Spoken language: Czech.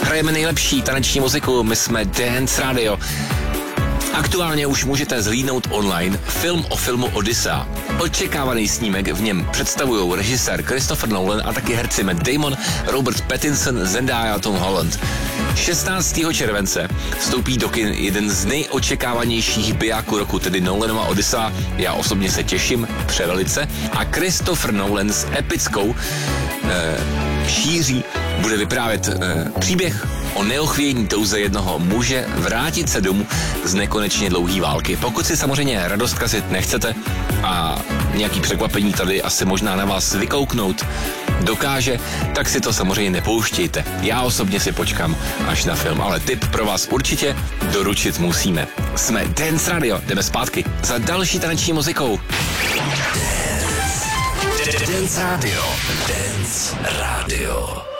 Hrajeme nejlepší taneční muziku, my jsme Dance Radio. Aktuálně už můžete zhlídnout online film o filmu Odyssea. Očekávaný snímek, v něm představují režisér Christopher Nolan a taky herci Matt Damon, Robert Pattinson, Zendaya a Tom Holland. 16. července vstoupí do kin jeden z nejočekávanějších bijáků roku, tedy Nolanova Odyssea. Já osobně se těším převelice. A Christopher Nolan s epickou šíří bude vyprávět příběh o neochvějní touze jednoho muže vrátit se domů z nekonečně dlouhé války. Pokud si samozřejmě radost kazit nechcete a nějaký překvapení tady asi možná na vás vykouknout dokáže, tak si to samozřejmě nepouštějte. Já osobně si počkám až na film, ale tip pro vás určitě doručit musíme. Jsme Dance Radio, jdeme zpátky za další taneční muzikou. Dance Radio. Dance Radio.